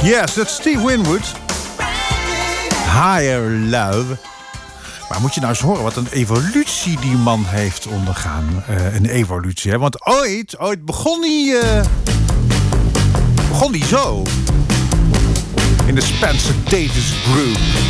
Yes, dat is Steve Winwood. Higher Love. Maar moet je nou eens horen wat een evolutie die man heeft ondergaan. Een evolutie, hè? Want ooit begon hij zo. In de Spencer Davis Group.